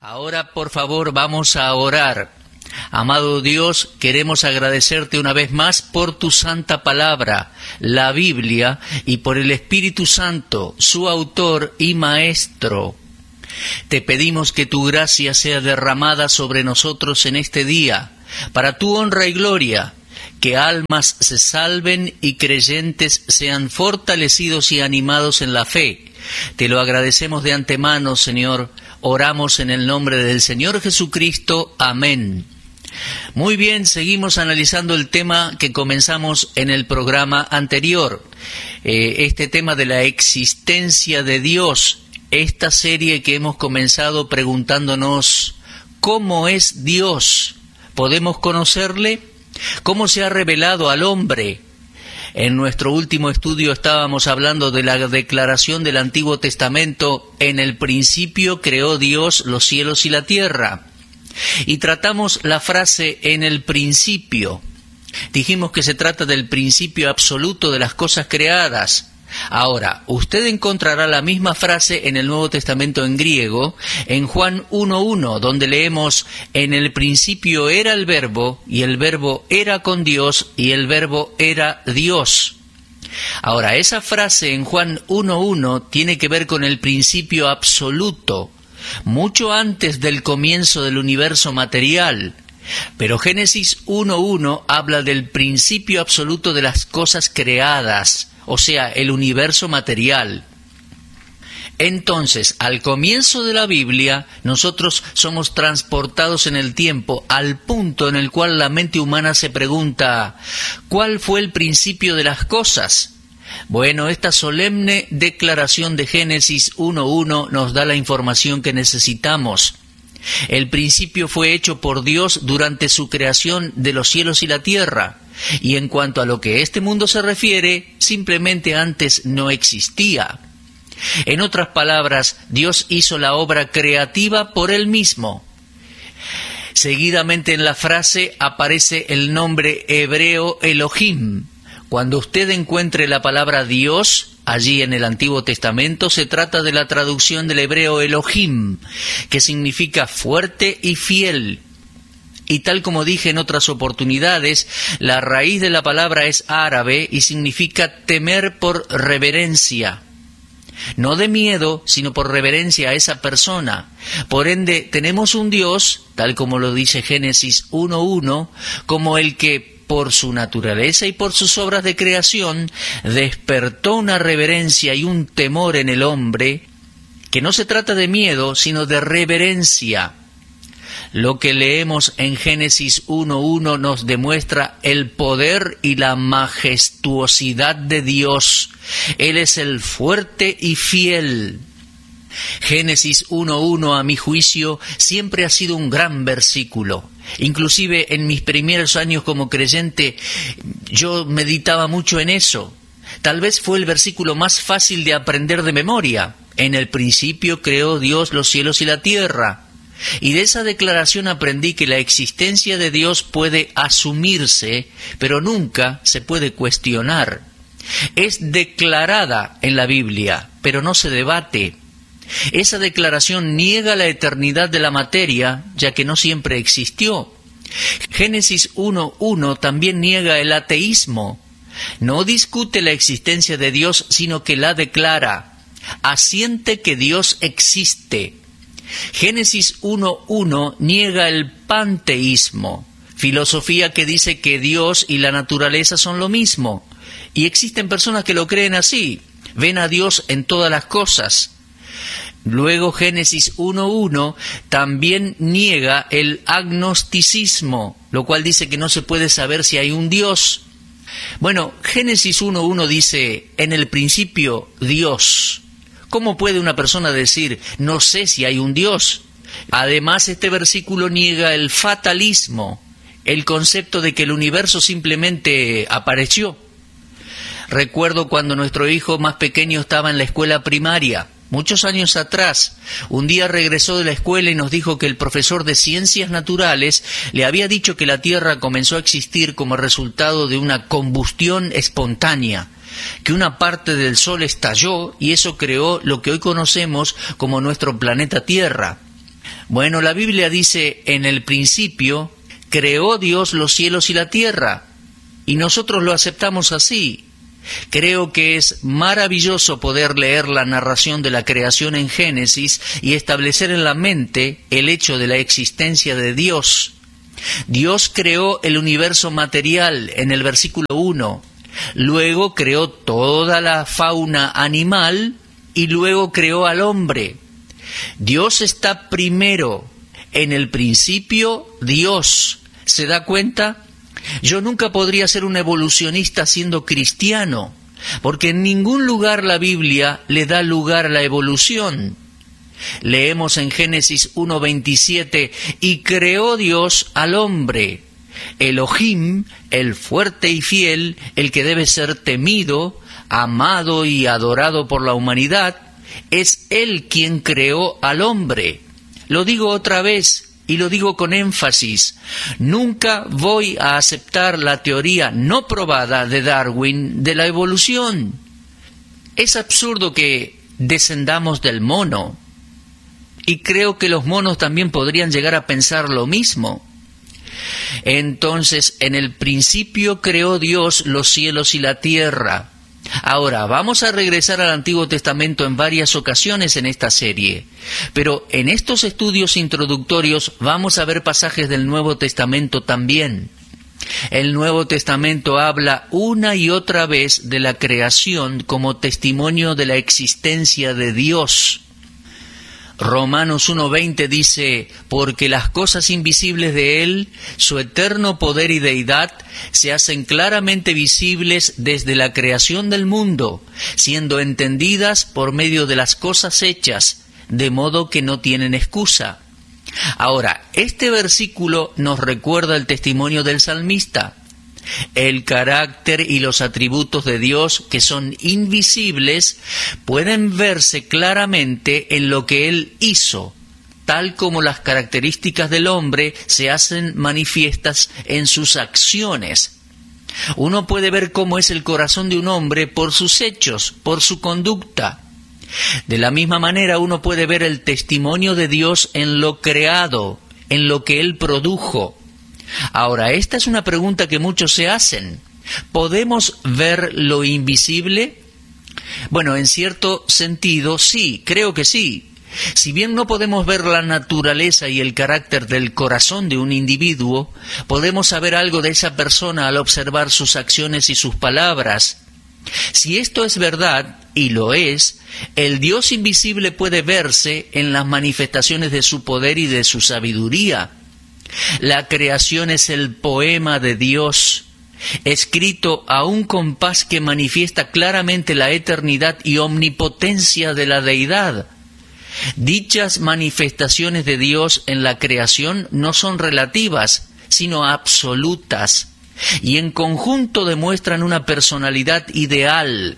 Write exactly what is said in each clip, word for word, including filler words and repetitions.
Ahora, por favor, vamos a orar. Amado Dios, queremos agradecerte una vez más por tu santa palabra, la Biblia, y por el Espíritu Santo, su autor y maestro. Te pedimos que tu gracia sea derramada sobre nosotros en este día, para tu honra y gloria, que almas se salven y creyentes sean fortalecidos y animados en la fe. Te lo agradecemos de antemano, Señor. Oramos en el nombre del Señor Jesucristo. Amén. Muy bien, seguimos analizando el tema que comenzamos en el programa anterior. Eh, este tema de la existencia de Dios. Esta serie que hemos comenzado preguntándonos, ¿cómo es Dios? ¿Podemos conocerle? ¿Cómo se ha revelado al hombre? En nuestro último estudio estábamos hablando de la declaración del Antiguo Testamento: en el principio creó Dios los cielos y la tierra. Y tratamos la frase en el principio. Dijimos que se trata del principio absoluto de las cosas creadas. Ahora, usted encontrará la misma frase en el Nuevo Testamento en griego, en Juan uno uno, donde leemos: en el principio era el Verbo, y el Verbo era con Dios, y el Verbo era Dios. Ahora, esa frase en Juan uno uno tiene que ver con el principio absoluto, mucho antes del comienzo del universo material. Pero Génesis uno uno habla del principio absoluto de las cosas creadas, o sea, el universo material. Entonces, al comienzo de la Biblia, nosotros somos transportados en el tiempo al punto en el cual la mente humana se pregunta: ¿cuál fue el principio de las cosas? Bueno, esta solemne declaración de Génesis uno uno nos da la información que necesitamos. El principio fue hecho por Dios durante su creación de los cielos y la tierra. Y en cuanto a lo que este mundo se refiere, simplemente antes no existía. En otras palabras, Dios hizo la obra creativa por Él mismo. Seguidamente en la frase aparece el nombre hebreo Elohim. Cuando usted encuentre la palabra Dios allí en el Antiguo Testamento, se trata de la traducción del hebreo Elohim, que significa fuerte y fiel. Y tal como dije en otras oportunidades, la raíz de la palabra es árabe y significa temer por reverencia. No de miedo, sino por reverencia a esa persona. Por ende, tenemos un Dios, tal como lo dice Génesis uno uno, como el que, por su naturaleza y por sus obras de creación, despertó una reverencia y un temor en el hombre, que no se trata de miedo, sino de reverencia. Lo que leemos en Génesis uno uno nos demuestra el poder y la majestuosidad de Dios. Él es el fuerte y fiel. Génesis uno uno, a mi juicio, siempre ha sido un gran versículo. Inclusive en mis primeros años como creyente, yo meditaba mucho en eso. Tal vez fue el versículo más fácil de aprender de memoria. En el principio creó Dios los cielos y la tierra. Y de esa declaración aprendí que la existencia de Dios puede asumirse, pero nunca se puede cuestionar. Es declarada en la Biblia, pero no se debate. Esa declaración niega la eternidad de la materia, ya que no siempre existió. Génesis uno uno también niega el ateísmo. No discute la existencia de Dios, sino que la declara. Asiente que Dios existe. Génesis uno uno niega el panteísmo, filosofía que dice que Dios y la naturaleza son lo mismo. Y existen personas que lo creen así, ven a Dios en todas las cosas. Luego Génesis uno uno también niega el agnosticismo, lo cual dice que no se puede saber si hay un Dios. Bueno, Génesis uno uno dice: en el principio Dios. ¿Cómo puede una persona decir, no sé si hay un Dios? Además, este versículo niega el fatalismo, el concepto de que el universo simplemente apareció. Recuerdo cuando nuestro hijo más pequeño estaba en la escuela primaria, muchos años atrás. Un día regresó de la escuela y nos dijo que el profesor de Ciencias Naturales le había dicho que la Tierra comenzó a existir como resultado de una combustión espontánea, que una parte del Sol estalló y eso creó lo que hoy conocemos como nuestro planeta Tierra. Bueno, la Biblia dice, en el principio creó Dios los cielos y la tierra, y nosotros lo aceptamos así. Creo que es maravilloso poder leer la narración de la creación en Génesis y establecer en la mente el hecho de la existencia de Dios. Dios creó el universo material en el versículo uno, luego creó toda la fauna animal y luego creó al hombre. Dios está primero, en el principio Dios. ¿Se da cuenta? Yo nunca podría ser un evolucionista siendo cristiano, porque en ningún lugar la Biblia le da lugar a la evolución. Leemos en Génesis uno veintisiete, y creó Dios al hombre, Elohim, el fuerte y fiel, el que debe ser temido, amado y adorado por la humanidad, es Él quien creó al hombre. Lo digo otra vez, y lo digo con énfasis, nunca voy a aceptar la teoría no probada de Darwin de la evolución. Es absurdo que descendamos del mono, y creo que los monos también podrían llegar a pensar lo mismo. Entonces, en el principio creó Dios los cielos y la tierra. Ahora, vamos a regresar al Antiguo Testamento en varias ocasiones en esta serie, pero en estos estudios introductorios vamos a ver pasajes del Nuevo Testamento también. El Nuevo Testamento habla una y otra vez de la creación como testimonio de la existencia de Dios. Romanos uno veinte dice, porque las cosas invisibles de Él, su eterno poder y deidad, se hacen claramente visibles desde la creación del mundo, siendo entendidas por medio de las cosas hechas, de modo que no tienen excusa. Ahora, este versículo nos recuerda el testimonio del salmista. El carácter y los atributos de Dios, que son invisibles, pueden verse claramente en lo que Él hizo, tal como las características del hombre se hacen manifiestas en sus acciones. Uno puede ver cómo es el corazón de un hombre por sus hechos, por su conducta. De la misma manera, uno puede ver el testimonio de Dios en lo creado, en lo que Él produjo. Ahora, esta es una pregunta que muchos se hacen. ¿Podemos ver lo invisible? Bueno, en cierto sentido, sí, creo que sí. Si bien no podemos ver la naturaleza y el carácter del corazón de un individuo, podemos saber algo de esa persona al observar sus acciones y sus palabras. Si esto es verdad, y lo es, el Dios invisible puede verse en las manifestaciones de su poder y de su sabiduría. La creación es el poema de Dios, escrito a un compás que manifiesta claramente la eternidad y omnipotencia de la deidad. Dichas manifestaciones de Dios en la creación no son relativas, sino absolutas, y en conjunto demuestran una personalidad ideal.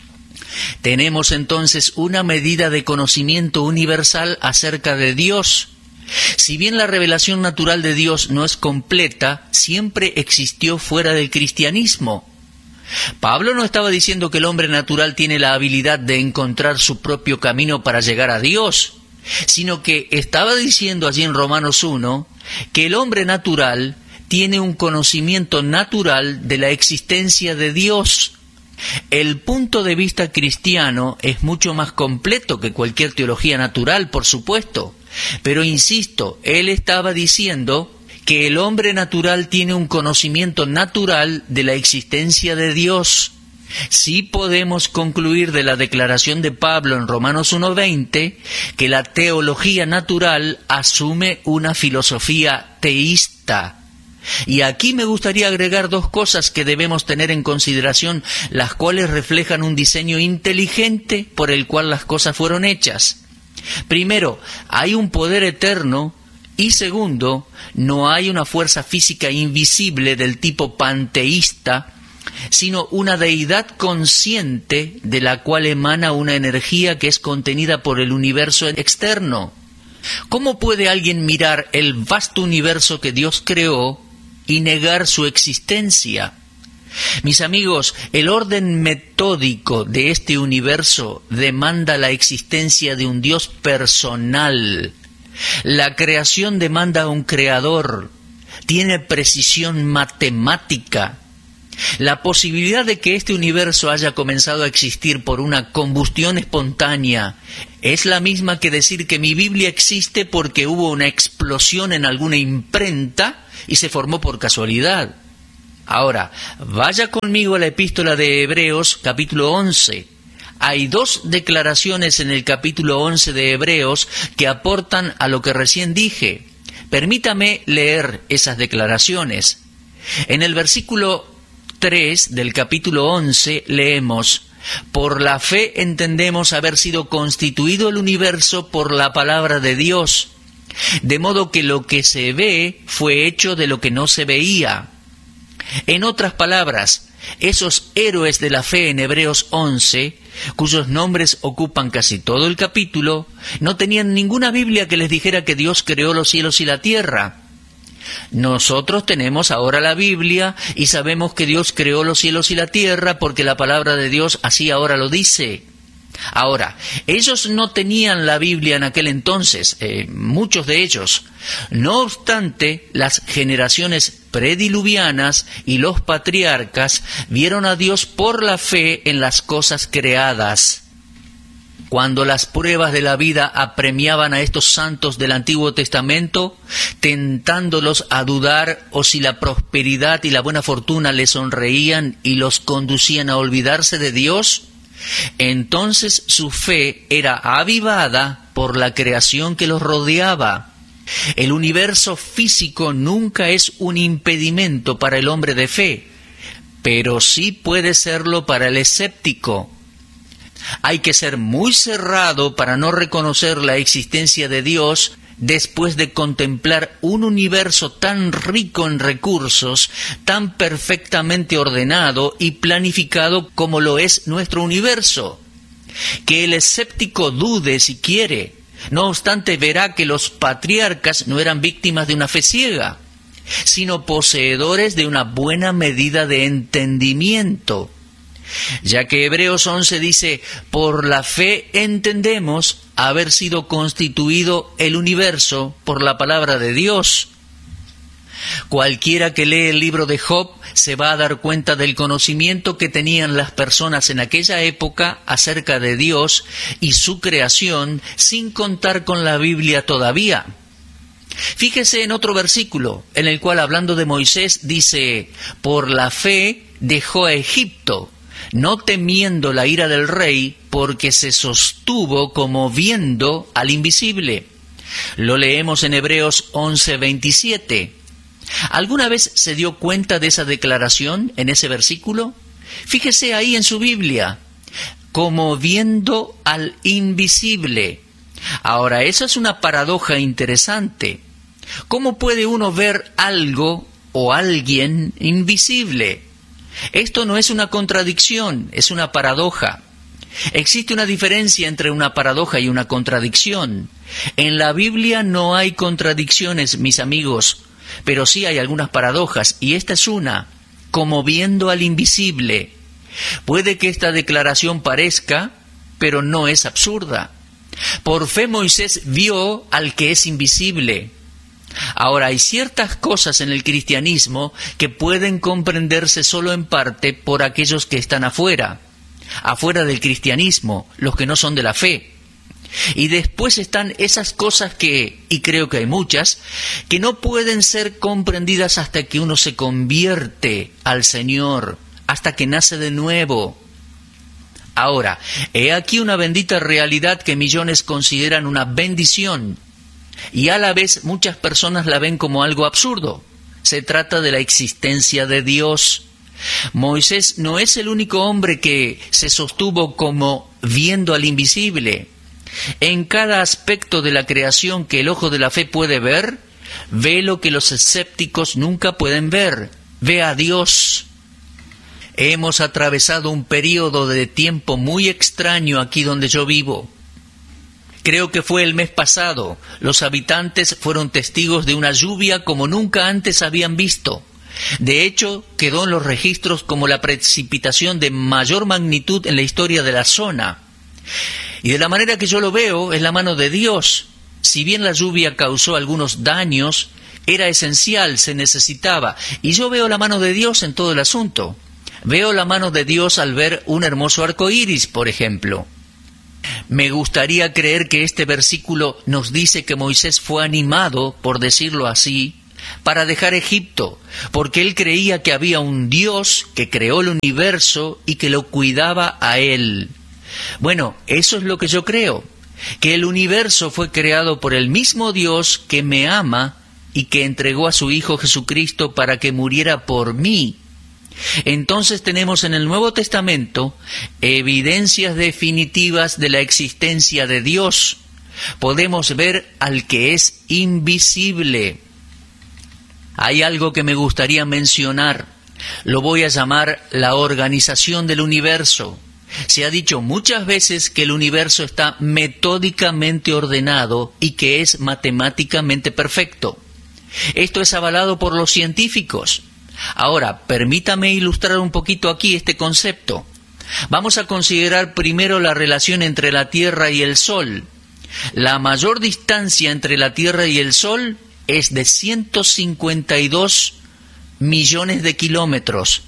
Tenemos entonces una medida de conocimiento universal acerca de Dios. Si bien la revelación natural de Dios no es completa, siempre existió fuera del cristianismo. Pablo no estaba diciendo que el hombre natural tiene la habilidad de encontrar su propio camino para llegar a Dios, sino que estaba diciendo allí en Romanos uno que el hombre natural tiene un conocimiento natural de la existencia de Dios. El punto de vista cristiano es mucho más completo que cualquier teología natural, por supuesto. Pero insisto, él estaba diciendo que el hombre natural tiene un conocimiento natural de la existencia de Dios. Sí podemos concluir de la declaración de Pablo en Romanos uno veinte que la teología natural asume una filosofía teísta. Y aquí me gustaría agregar dos cosas que debemos tener en consideración, las cuales reflejan un diseño inteligente por el cual las cosas fueron hechas. Primero, hay un poder eterno, y segundo, no hay una fuerza física invisible del tipo panteísta, sino una deidad consciente de la cual emana una energía que es contenida por el universo externo. ¿Cómo puede alguien mirar el vasto universo que Dios creó y negar su existencia? Mis amigos, el orden metódico de este universo demanda la existencia de un Dios personal. La creación demanda a un creador, tiene precisión matemática. La posibilidad de que este universo haya comenzado a existir por una combustión espontánea es la misma que decir que mi Biblia existe porque hubo una explosión en alguna imprenta y se formó por casualidad. Ahora, vaya conmigo a la epístola de Hebreos, capítulo once. Hay dos declaraciones en el capítulo once de Hebreos que aportan a lo que recién dije. Permítame leer esas declaraciones. En el versículo tres del capítulo once leemos: por la fe entendemos haber sido constituido el universo por la palabra de Dios, de modo que lo que se ve fue hecho de lo que no se veía. En otras palabras, esos héroes de la fe en Hebreos once, cuyos nombres ocupan casi todo el capítulo, no tenían ninguna Biblia que les dijera que Dios creó los cielos y la tierra. Nosotros tenemos ahora la Biblia y sabemos que Dios creó los cielos y la tierra porque la palabra de Dios así ahora lo dice. Ahora, ellos no tenían la Biblia en aquel entonces, eh, muchos de ellos. No obstante, las generaciones prediluvianas y los patriarcas vieron a Dios por la fe en las cosas creadas. Cuando las pruebas de la vida apremiaban a estos santos del Antiguo Testamento, tentándolos a dudar o si la prosperidad y la buena fortuna les sonreían y los conducían a olvidarse de Dios, entonces su fe era avivada por la creación que los rodeaba. El universo físico nunca es un impedimento para el hombre de fe, pero sí puede serlo para el escéptico. Hay que ser muy cerrado para no reconocer la existencia de Dios después de contemplar un universo tan rico en recursos, tan perfectamente ordenado y planificado como lo es nuestro universo. Que el escéptico dude si quiere. No obstante, verá que los patriarcas no eran víctimas de una fe ciega, sino poseedores de una buena medida de entendimiento. Ya que Hebreos once dice: por la fe entendemos haber sido constituido el universo por la palabra de Dios. Cualquiera que lee el libro de Job se va a dar cuenta del conocimiento que tenían las personas en aquella época acerca de Dios y su creación, sin contar con la Biblia todavía. Fíjese en otro versículo, en el cual, hablando de Moisés, dice: por la fe dejó a Egipto, no temiendo la ira del rey, porque se sostuvo como viendo al invisible. Lo leemos en Hebreos once veintisiete. ¿Alguna vez se dio cuenta de esa declaración en ese versículo? Fíjese ahí en su Biblia: como viendo al invisible. Ahora, esa es una paradoja interesante. ¿Cómo puede uno ver algo o alguien invisible? Esto no es una contradicción, es una paradoja. Existe una diferencia entre una paradoja y una contradicción. En la Biblia no hay contradicciones, mis amigos, pero sí hay algunas paradojas, y esta es una: como viendo al invisible. Puede que esta declaración parezca, pero no es absurda. Por fe Moisés vio al que es invisible. Ahora, hay ciertas cosas en el cristianismo que pueden comprenderse solo en parte por aquellos que están afuera, afuera del cristianismo, los que no son de la fe. Y después están esas cosas que, y creo que hay muchas, que no pueden ser comprendidas hasta que uno se convierte al Señor, hasta que nace de nuevo. Ahora, he aquí una bendita realidad que millones consideran una bendición, y a la vez muchas personas la ven como algo absurdo. Se trata de la existencia de Dios. Moisés no es el único hombre que se sostuvo como viendo al invisible. En cada aspecto de la creación que el ojo de la fe puede ver, ve lo que los escépticos nunca pueden ver: ve a Dios. Hemos atravesado un período de tiempo muy extraño aquí donde yo vivo. Creo que fue el mes pasado. Los habitantes fueron testigos de una lluvia como nunca antes habían visto. De hecho, quedó en los registros como la precipitación de mayor magnitud en la historia de la zona. Y de la manera que yo lo veo, es la mano de Dios. Si bien la lluvia causó algunos daños, era esencial, se necesitaba. Y yo veo la mano de Dios en todo el asunto. Veo la mano de Dios al ver un hermoso arco iris, por ejemplo. Me gustaría creer que este versículo nos dice que Moisés fue animado, por decirlo así, para dejar Egipto, porque él creía que había un Dios que creó el universo y que lo cuidaba a él. Bueno, eso es lo que yo creo, que el universo fue creado por el mismo Dios que me ama y que entregó a su Hijo Jesucristo para que muriera por mí. Entonces tenemos en el Nuevo Testamento evidencias definitivas de la existencia de Dios. Podemos ver al que es invisible. Hay algo que me gustaría mencionar. Lo voy a llamar la organización del universo. Se ha dicho muchas veces que el universo está metódicamente ordenado y que es matemáticamente perfecto. Esto es avalado por los científicos. Ahora, permítame ilustrar un poquito aquí este concepto. Vamos a considerar primero la relación entre la Tierra y el Sol. La mayor distancia entre la Tierra y el Sol es de ciento cincuenta y dos millones de kilómetros.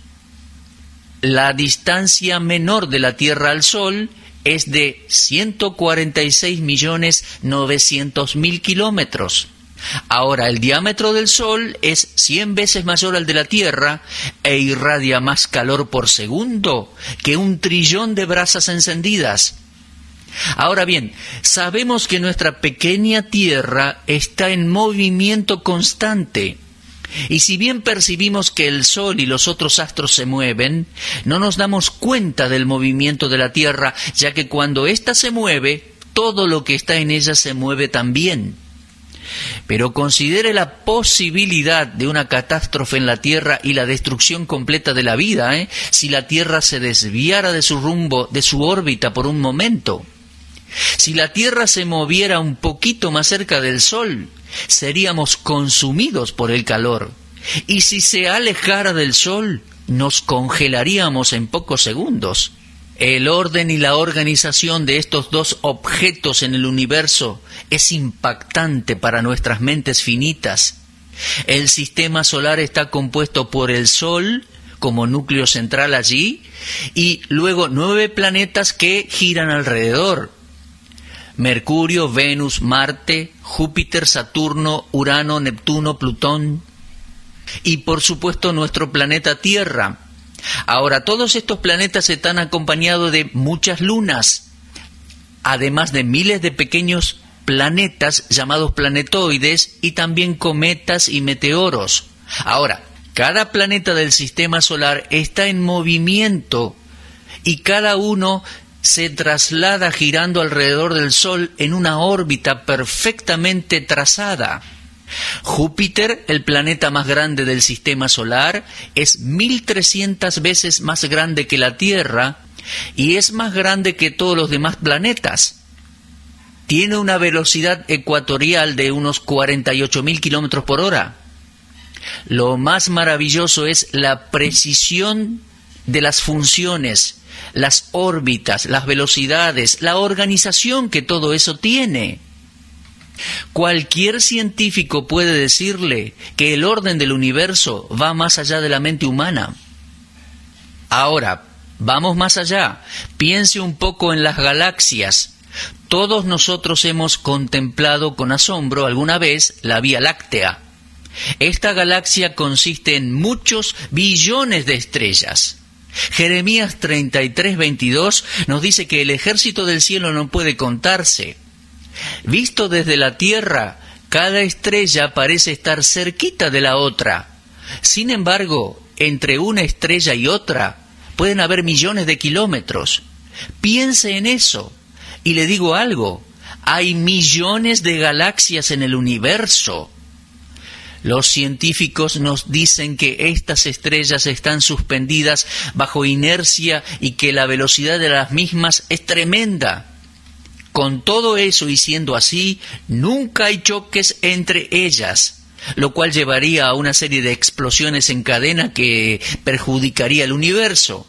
La distancia menor de la Tierra al Sol es de ciento cuarenta y seis millones novecientos mil kilómetros. Ahora, el diámetro del Sol es cien veces mayor al de la Tierra e irradia más calor por segundo que un trillón de brasas encendidas. Ahora bien, sabemos que nuestra pequeña Tierra está en movimiento constante. Y si bien percibimos que el Sol y los otros astros se mueven, no nos damos cuenta del movimiento de la Tierra, ya que cuando ésta se mueve, todo lo que está en ella se mueve también. Pero considere la posibilidad de una catástrofe en la Tierra y la destrucción completa de la vida, ¿eh? si la Tierra se desviara de su rumbo, de su órbita por un momento. Si la Tierra se moviera un poquito más cerca del Sol, seríamos consumidos por el calor. Y si se alejara del Sol, nos congelaríamos en pocos segundos. El orden y la organización de estos dos objetos en el universo es impactante para nuestras mentes finitas. El sistema solar está compuesto por el Sol como núcleo central allí y luego nueve planetas que giran alrededor. Mercurio, Venus, Marte, Júpiter, Saturno, Urano, Neptuno, Plutón y por supuesto nuestro planeta Tierra. Ahora, todos estos planetas están acompañados de muchas lunas, además de miles de pequeños planetas llamados planetoides y también cometas y meteoros. Ahora, cada planeta del sistema solar está en movimiento y cada uno se traslada girando alrededor del Sol en una órbita perfectamente trazada. Júpiter, el planeta más grande del sistema solar, es mil trescientas veces más grande que la Tierra y es más grande que todos los demás planetas. Tiene una velocidad ecuatorial de unos cuarenta y ocho mil kilómetros por hora. Lo más maravilloso es la precisión de las funciones, las órbitas, las velocidades, la organización que todo eso tiene. Cualquier científico puede decirle que el orden del universo va más allá de la mente humana. Ahora, vamos más allá. Piense un poco en las galaxias. Todos nosotros hemos contemplado con asombro alguna vez la Vía Láctea. Esta galaxia consiste en muchos billones de estrellas. Jeremías treinta y tres, veintidós nos dice que el ejército del cielo no puede contarse. Visto desde la Tierra, cada estrella parece estar cerquita de la otra. Sin embargo, entre una estrella y otra pueden haber millones de kilómetros. Piense en eso. Y le digo algo, hay millones de galaxias en el universo. Los científicos nos dicen que estas estrellas están suspendidas bajo inercia y que la velocidad de las mismas es tremenda. Con todo eso y siendo así, nunca hay choques entre ellas, lo cual llevaría a una serie de explosiones en cadena que perjudicaría el universo.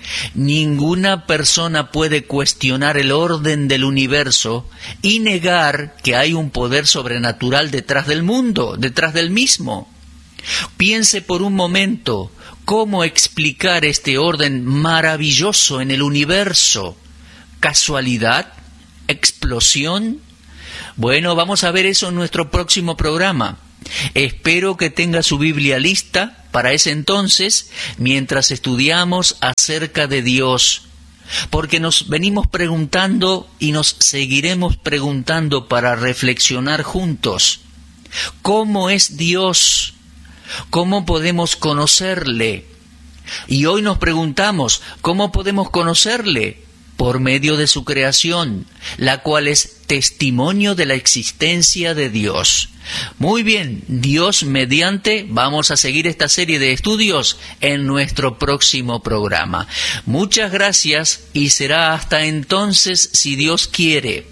Ninguna persona puede cuestionar el orden del universo y negar que hay un poder sobrenatural detrás del mundo, detrás del mismo. Piense por un momento cómo explicar este orden maravilloso en el universo. ¿Casualidad? ¿Explosión? Bueno, vamos a ver eso en nuestro próximo programa. Espero que tenga su Biblia lista para ese entonces, mientras estudiamos acerca de Dios, porque nos venimos preguntando y nos seguiremos preguntando para reflexionar juntos. ¿Cómo es Dios? ¿Cómo podemos conocerle? Y hoy nos preguntamos, ¿cómo podemos conocerle? Por medio de su creación, la cual es testimonio de la existencia de Dios. Muy bien, Dios mediante, vamos a seguir esta serie de estudios en nuestro próximo programa. Muchas gracias y será hasta entonces, si Dios quiere.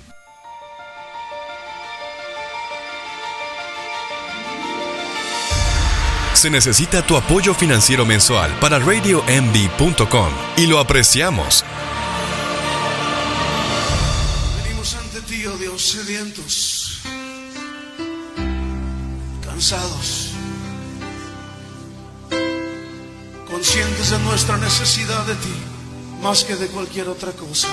Se necesita tu apoyo financiero mensual para radio m b punto com y lo apreciamos. Venimos ante ti, oh Dios, sedientos, cansados, conscientes de nuestra necesidad de ti, más que de cualquier otra cosa.